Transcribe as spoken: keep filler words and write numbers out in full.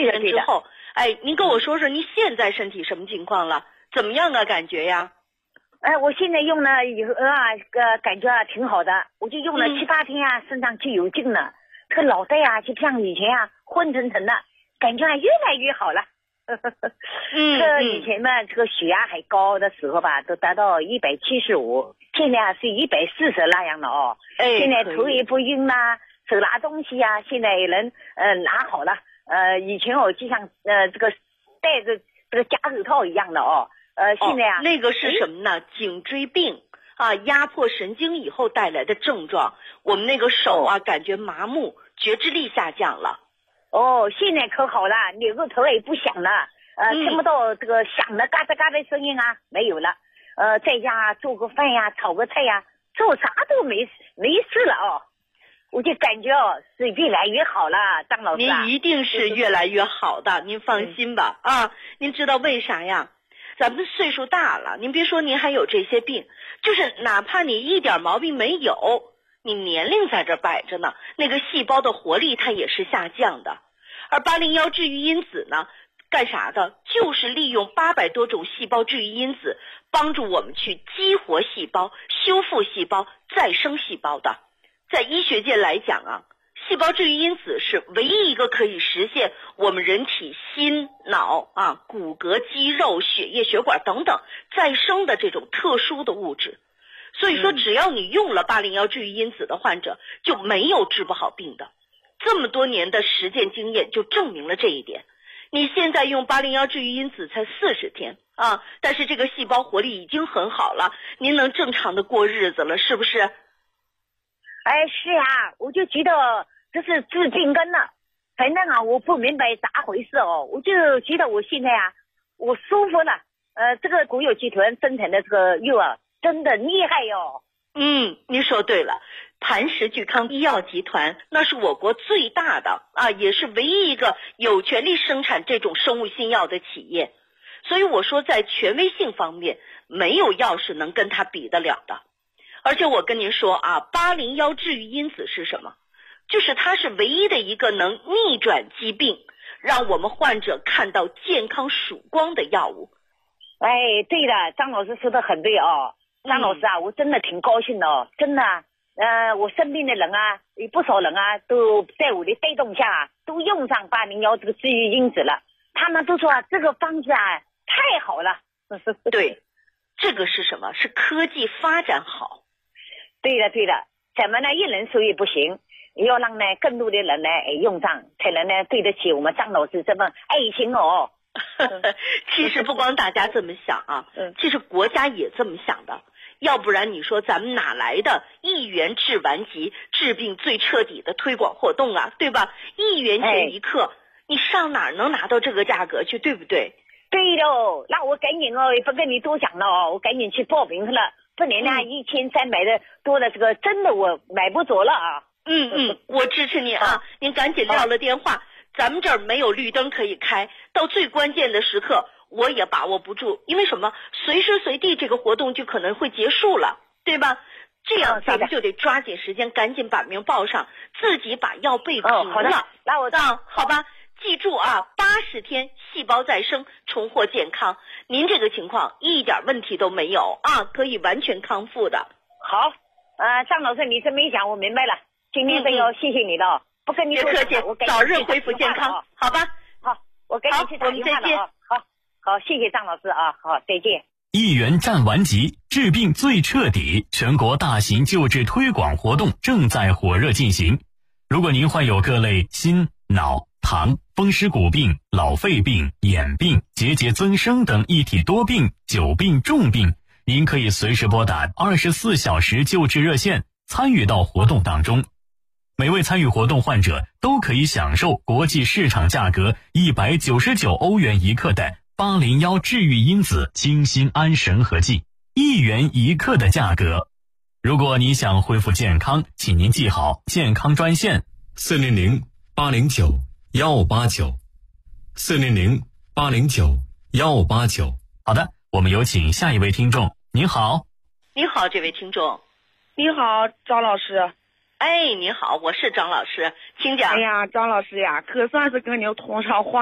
天之后，哎，您跟我说说您现在身体什么情况了？怎么样啊？感觉呀？ 哎，我现在用了以后啊，呃，感觉啊挺好的，我就用了七八天啊，身上就有劲了，这个脑袋啊就不像以前啊昏沉沉的，感觉啊越来越好了。 嗯， 这以前呢，这个血压还高的时候吧，都达到一百七十五，现在啊是一百四十那样的哦。 哎， 现在头也不晕啦，手拿东西啊，现在也能呃拿好了。呃，以前我就像呃这个戴着这个夹手套一样的哦。呃，现在啊， 哦、那个是什么呢？颈椎病啊，压迫神经以后带来的症状。我们那个手啊，哦、感觉麻木，觉知力下降了。 哦，现在可好了，扭个头也不响了，呃， 嗯、 听不到这个响的嘎吱嘎吱声音啊，没有了。呃，在家做个饭呀，炒个菜呀，做啥都没没事了哦。我就感觉哦，是越来越好了，张老师、啊。 您一定是越来越好的，您放心吧。嗯、啊，您知道为啥呀？咱们岁数大了，您别说您还有这些病，就是哪怕你一点毛病没有，你年龄在这摆着呢，那个细胞的活力它也是下降的。而八零幺治愈因子呢，干啥的？就是利用八百多种细胞治愈因子，帮助我们去激活细胞、修复细胞、再生细胞的。在医学界来讲啊，细胞治愈因子是唯一一个可以实现我们人体心、脑啊、骨骼、肌肉、血液、血管等等再生的这种特殊的物质。所以说，只要你用了八零幺治愈因子的患者，就没有治不好病的。这么多年的实践经验就证明了这一点。你现在用八零幺治愈因子才四十天啊，但是这个细胞活力已经很好了，您能正常的过日子了，是不是？ 哎，是啊，我就觉得这是治病根了。反正啊，我不明白咋回事哦，我就觉得我现在啊，我舒服了。呃，这个国有集团生产的这个药啊，真的厉害哟。 嗯，您说对了，磐石聚康医药集团那是我国最大的啊，也是唯一一个有权利生产这种生物新药的企业。所以我说，在权威性方面，没有药是能跟它比得了的。而且我跟您说啊，八零幺治愈因子是什么？就是它是唯一的一个能逆转疾病，让我们患者看到健康曙光的药物。 哎，对的，张老师说的很对哦。张老师啊，嗯、我真的挺高兴的哦，真的。呃，我身边的人啊，有不少人啊，都在我的带动下，都用上八零幺这个治愈因子了。他们都说啊，这个方子啊，太好了。 对，这个是什么？是科技发展好。 对的，对的，咱们呢一人受益不行，要让呢更多的人呢用上，才能呢对得起我们张老师这份爱心哦。 其实不光大家这么想啊，其实国家也这么想的，要不然你说咱们哪来的一元治顽疾、治病最彻底的推广活动啊，对吧？一元钱一克，哎、你上哪儿能拿到这个价格去，对不对？ 对喽，那我赶紧哦，也不跟你多讲了哦，我赶紧去报名了。不然呢，一千三百的多的这个真的我买不着了啊。 嗯嗯，我支持你啊，您赶紧撂了电话，咱们这儿没有绿灯可以开，到最关键的时刻我也把握不住，因为什么？随时随地这个活动就可能会结束了，对吧？这样咱们就得抓紧时间，赶紧把名报上，自己把药备足了。 哦、好的，那我啊，好吧。记住啊，八十天细胞再生，重获健康。您这个情况一点问题都没有啊，可以完全康复的。 好，呃，张老师，你这么一讲，我明白了。今天真要谢谢你了，嗯嗯不跟你多客气，早日恢复健康，好吧？ 好，我赶紧去打电话了啊。好，好，谢谢张老师啊，好，再见。 一元战顽疾，治病最彻底，全国大型救治推广活动正在火热进行。如果您患有各类心、脑、糖、风湿骨病、老肺病、眼病、结节增生等一体多病、久病重病，您可以随时拨打二十四小时救治热线，参与到活动当中。每位参与活动患者都可以享受国际市场价格一百九十九欧元一克的八零幺治愈因子清心安神合剂，一元一克的价格。如果你想恢复健康，请您记好健康专线四零零八零九幺八九，四零零八零九幺八九。 好的，我们有请下一位听众。您好。 你好，这位听众。 你好，张老师。 哎，你好，我是张老师，请讲。 哎呀，张老师呀，可算是跟您通上话